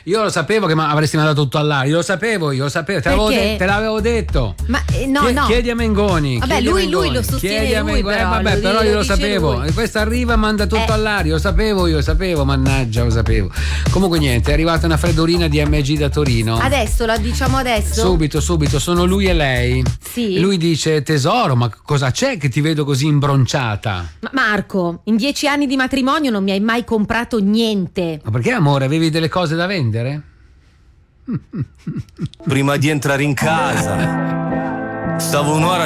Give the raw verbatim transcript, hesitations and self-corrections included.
io lo sapevo che ma avresti mandato tutto all'aria, lo sapevo, io lo sapevo, te l'avevo, de- te l'avevo detto. Ma eh, no, Chie- no. Chiedi a Mengoni. Vabbè, chiedi lui, a Mengoni, lui lo sostiene chiedi a lui, Mengoni. però, Eh, vabbè, lo però di- io lo lo dice sapevo. lui. E questa arriva e manda tutto Eh. all'aria, lo sapevo, io lo sapevo, mannaggia, lo sapevo. Comunque niente, è arrivata una freddurina di M G da Torino. Adesso, la diciamo adesso? Subito, subito, sono lui e lei. Sì. E lui dice: tesoro, ma cosa c'è che ti vedo così imbronciata? Ma Marco, in dieci anni di matrimonio non mi hai mai comprato niente. Ma perché, amore, avevi delle cose da vendere? Prima di entrare in casa stavo un'ora